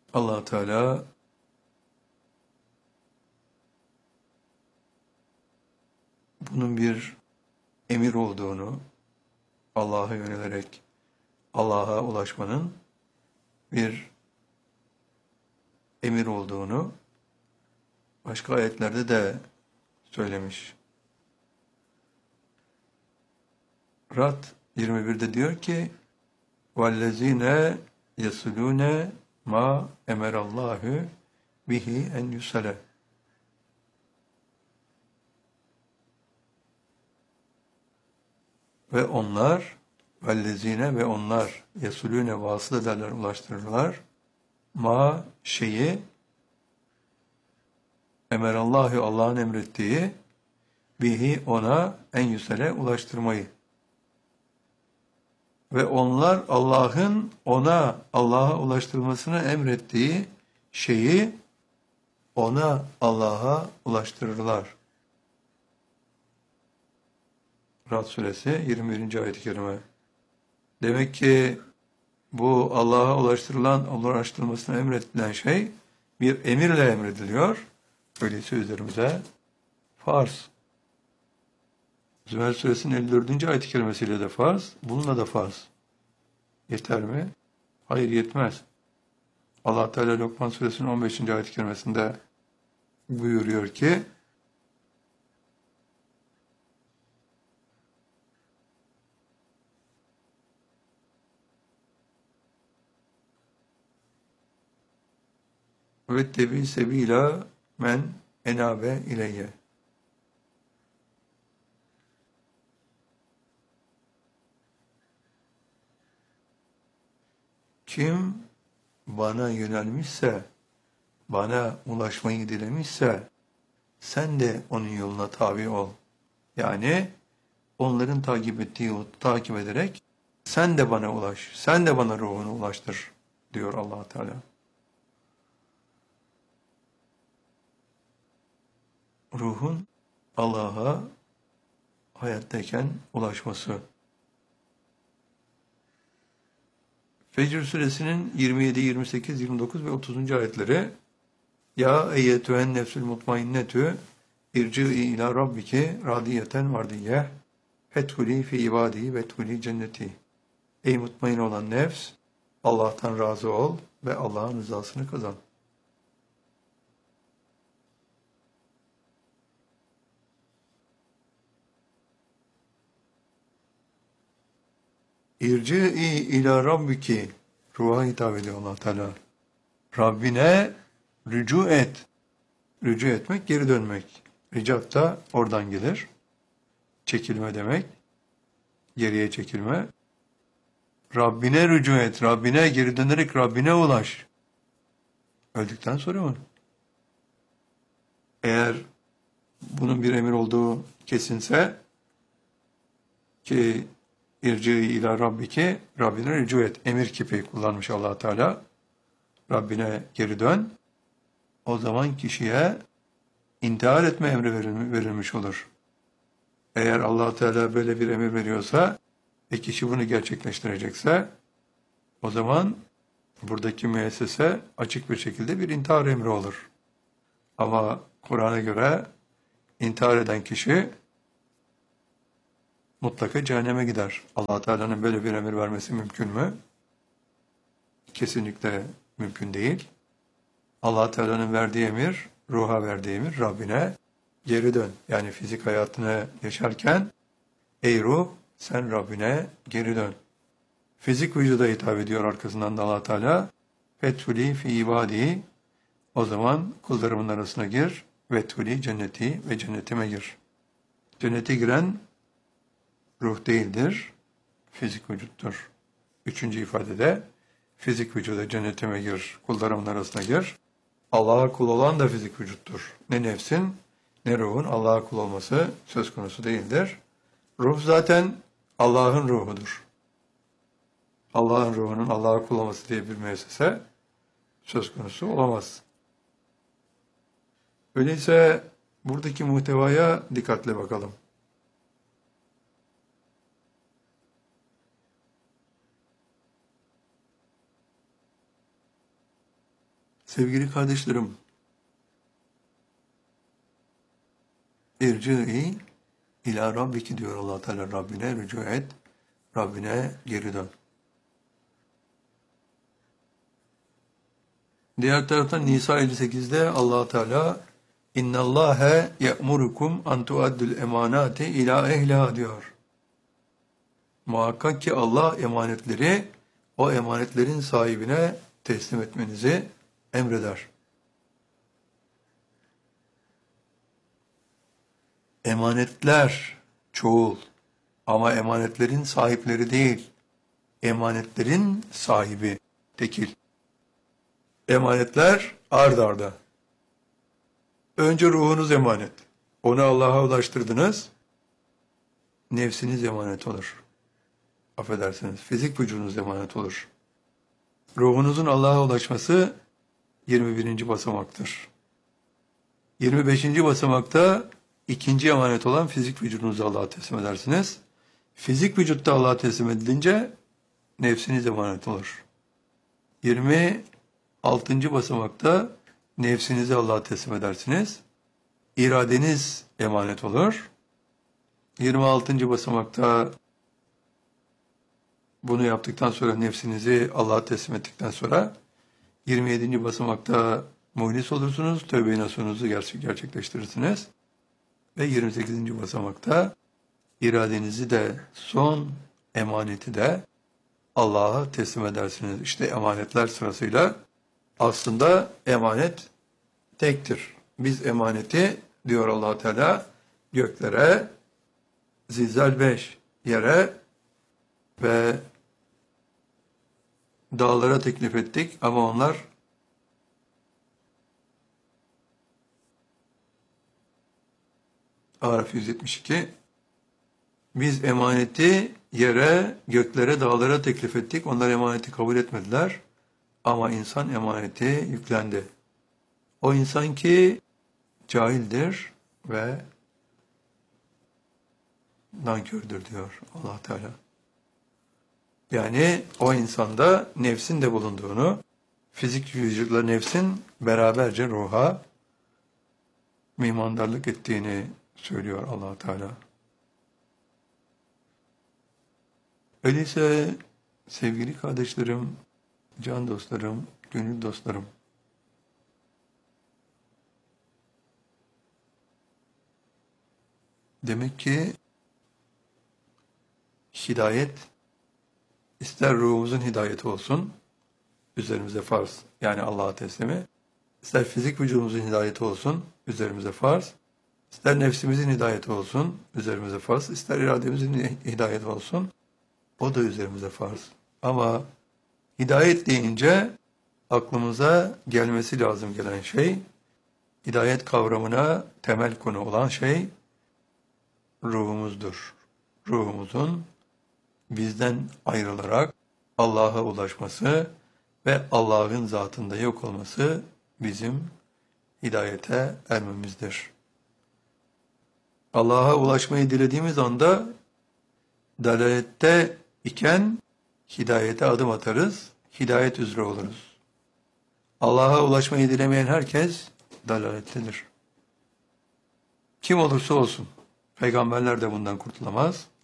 Allah Teala bunun bir emir olduğunu, Allah'a yönelerek Allah'a ulaşmanın bir emir olduğunu başka ayetlerde de söylemiş. Ra'd 21'de diyor ki وَالَّذ۪ينَ يَصُلُونَ مَا اَمَرَ اللّٰهُ بِهِ اَنْ يُسَلَ. Ve onlar vellezine ve onlar yesulüne vasıl ederler, ulaştırırlar. Ma şeyi emerallahu Allah'ın emrettiği bihi ona en yüsele ulaştırmayı. Ve onlar Allah'ın ona Allah'a ulaştırmasını emrettiği şeyi ona Allah'a ulaştırırlar. Ra'd suresi 21. ayet-i kerime. Demek ki bu Allah'a ulaştırılmasına emredilen şey bir emirle emrediliyor. Öyleyse üzerimize farz. Zümer suresinin 54. ayet-i kerimesiyle de farz, bununla da farz. Yeter mi? Hayır, yetmez. Allah Teala Lokman suresinin 15. ayet-i kerimesinde buyuruyor ki ve tebi sebila men enabe ileyye. Kim bana yönelmişse, bana ulaşmayı dilemişse, sen de onun yoluna tabi ol. Yani onların takip ettiği yolu takip ederek sen de bana ulaş, sen de bana ruhunu ulaştır diyor Allah Teala. Ruhun Allah'a hayattayken ulaşması. Fecr suresinin 27, 28, 29 ve 30. ayetleri Ya eyyetühen nefsül mutmainnetü irci'i ila rabbiki radiyeten mardiyeh fethuli fi ibadi ve thuli cenneti. Ey mutmain olan nefs, Allah'tan razı ol ve Allah'ın rızasını kazan. İrci'i ila rabbiki, ruha hitap ediyor Allah Teala. Rabbine rücu et. Rücu etmek, geri dönmek. Ricat da oradan gelir. Çekilme demek. Geriye çekilme. Rabbine rücu et. Rabbine geri dönerek Rabbine ulaş. Öldükten sonra mı? Eğer bunun bir emir olduğu kesinse ki İrci ila rabbike, Rabbine rücu et. Emir kipi kullanmış Allah Teala. Rabbine geri dön. O zaman kişiye intihar etme emri verilmiş olur. Eğer Allah Teala böyle bir emir veriyorsa ve kişi bunu gerçekleştirecekse o zaman buradaki müessese açık bir şekilde bir intihar emri olur. Ama Kur'an'a göre intihar eden kişi mutlaka cehenneme gider. Allah Teala'nın böyle bir emir vermesi mümkün mü? Kesinlikle mümkün değil. Allah Teala'nın verdiği emir, ruha verdiği emir, Rabbine geri dön. Yani fizik hayatını yaşarken, ey ruh sen Rabbine geri dön. Fizik vücuda hitap ediyor arkasından da Allah Teala. Fethuli fi ibadi. O zaman kullarımın arasına gir. Vethuli cenneti ve cennetime gir. Cennete giren ruh değildir, fizik vücuttur. Üçüncü ifadede fizik vücuda cennetime gir, kullarımın arasına gir. Allah'a kul olan da fizik vücuttur. Ne nefsin ne ruhun Allah'a kul olması söz konusu değildir. Ruh zaten Allah'ın ruhudur. Allah'ın ruhunun Allah'a kul olması diye bir müessese söz konusu olamaz. Öyleyse buradaki muhtevaya dikkatle bakalım. Sevgili kardeşlerim, irci'i ila rabbiki diyor Allah Teala, Rabbine rücu et, Rabbine geri dön. Diğer taraftan Nisa 58'de Allah Teala İnnallâhe ye'murukum an tuaddul emanati ila ehliha diyor. Muhakkak ki Allah emanetleri o emanetlerin sahibine teslim etmenizi emreder. Emanetler çoğul ama emanetlerin sahipleri değil. Emanetlerin sahibi tekil. Emanetler ard arda. Önce ruhunuz emanet. Onu Allah'a ulaştırdınız. Nefsiniz emanet olur. Affedersiniz. Fizik vücudunuz emanet olur. Ruhunuzun Allah'a ulaşması 21. basamaktır. 25. basamakta ikinci emanet olan fizik vücudunuzu Allah'a teslim edersiniz. Fizik vücutta Allah'a teslim edilince nefsiniz emanet olur. 26. basamakta nefsinizi Allah'a teslim edersiniz. İradeniz emanet olur. 26. basamakta bunu yaptıktan sonra nefsinizi Allah'a teslim ettikten sonra 27. basamakta muhlis olursunuz. Tövbe-i nasuhunuzu gerçekleştirirsiniz. Ve 28. basamakta iradenizi de son emaneti de Allah'a teslim edersiniz. İşte emanetler sırasıyla aslında emanet tektir. Biz emaneti diyor Allah Teala göklere, zilzal 5 yere ve dağlara teklif ettik ama onlar Araf 172 biz emaneti yere, göklere, dağlara teklif ettik. Onlar emaneti kabul etmediler. Ama insan emaneti yüklendi. O insan ki cahildir ve nankördür diyor Allah Teala. Yani o insanda nefsin de bulunduğunu, fizik vücutla nefsin beraberce ruha mihmandarlık ettiğini söylüyor Allah Teala. Öyleyse sevgili kardeşlerim, can dostlarım, gönül dostlarım, demek ki hidayet, ister ruhumuzun hidayeti olsun, üzerimize farz, yani Allah'a teslimi, ister fizik vücudumuzun hidayeti olsun, üzerimize farz, ister nefsimizin hidayeti olsun, üzerimize farz, ister irademizin hidayeti olsun, o da üzerimize farz. Ama hidayet deyince aklımıza gelmesi lazım gelen şey, hidayet kavramına temel konu olan şey ruhumuzdur. Ruhumuzun bizden ayrılarak Allah'a ulaşması ve Allah'ın zatında yok olması bizim hidayete ermemizdir. Allah'a ulaşmayı dilediğimiz anda dalalette iken hidayete adım atarız, hidayet üzere oluruz. Allah'a ulaşmayı dilemeyen herkes dalalettedir. Kim olursa olsun, peygamberler de bundan kurtulamaz,